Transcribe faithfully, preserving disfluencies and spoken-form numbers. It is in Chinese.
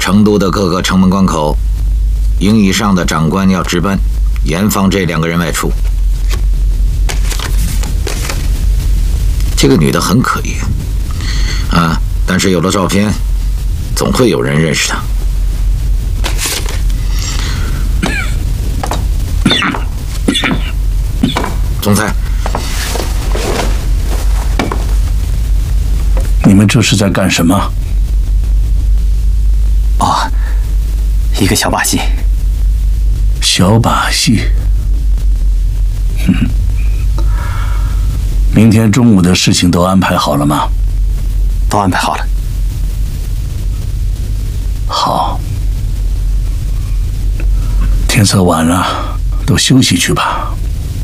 成都的各个城门关口，营以上的长官要值班，严防这两个人外出。这个女的很可疑啊，但是有了照片，总会有人认识她。总裁， 你们这是在干什么？ 哦，一个小把戏。 小把戏。哼。明天中午的事情都安排好了吗？ 都安排好了。 好。天色晚了，都休息去吧。